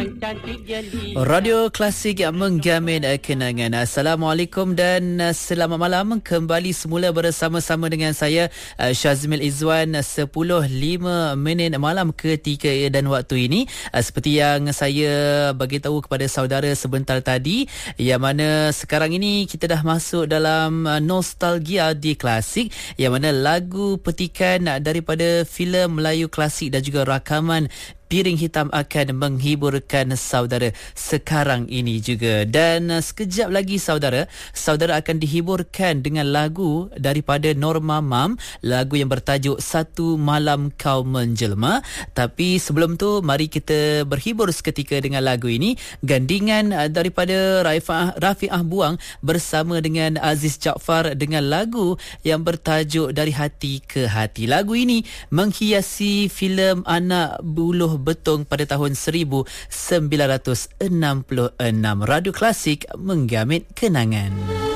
Radio Klasik yang menggamin kenangan. Assalamualaikum dan selamat malam. Kembali semula bersama-sama dengan saya Syazmil Izwan 10.05 malam ketika dan waktu ini. Seperti yang saya bagi tahu kepada saudara sebentar tadi, yang mana sekarang ini kita dah masuk dalam nostalgia di klasik, yang mana lagu petikan daripada filem Melayu klasik dan juga rakaman Piring Hitam akan menghiburkan saudara sekarang ini juga. Dan sekejap lagi saudara akan dihiburkan dengan lagu daripada Norma Mam, lagu yang bertajuk Satu Malam Kau Menjelma. Tapi sebelum tu, mari kita berhibur seketika dengan lagu ini, gandingan daripada Rafi'ah Buang bersama dengan Aziz Jaafar dengan lagu yang bertajuk Dari Hati ke Hati. Lagu ini menghiasi filem Anak Buluh Betung pada tahun 1966. Radio Klasik menggamit kenangan.